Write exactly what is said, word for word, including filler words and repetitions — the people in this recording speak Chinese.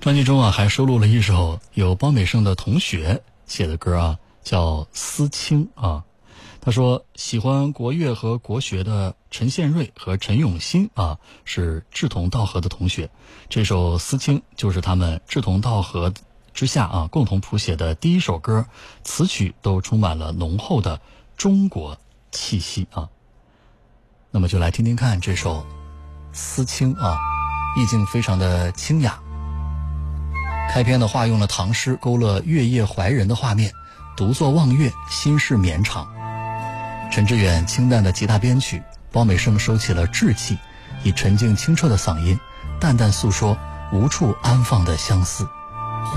专辑中啊还收录了一首由包美胜的同学写的歌啊，叫《思清》啊。他说喜欢国乐和国学的陈宪瑞和陈永新啊是志同道合的同学，这首《思清》就是他们志同道合之下啊共同谱写的第一首歌，词曲都充满了浓厚的中国气息啊。那么就来听听看这首《思清》啊，意境非常的清雅。开篇的话用了唐诗勾勒月夜怀人的画面，独坐望月，心事绵长。陈志远清淡的吉他编曲，包美胜收起了稚气，以沉静清澈的嗓音淡淡诉说无处安放的相思。